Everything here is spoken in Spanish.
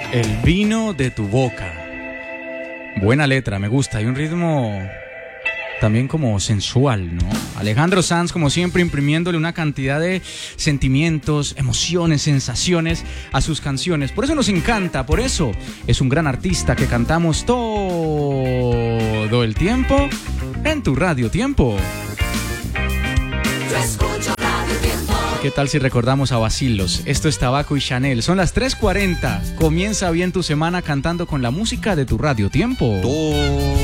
El vino de tu boca. Buena letra, me gusta. Hay un ritmo también como sensual, ¿no? Alejandro Sanz, como siempre, imprimiéndole una cantidad de sentimientos, emociones, sensaciones a sus canciones. Por eso nos encanta, por eso es un gran artista que cantamos todo el tiempo en tu Radio Tiempo. Yo escucho Radio Tiempo. ¿Qué tal si recordamos a Bacilos? Esto es Tabaco y Chanel. Son las 3:40. Comienza bien tu semana cantando con la música de tu Radio Tiempo.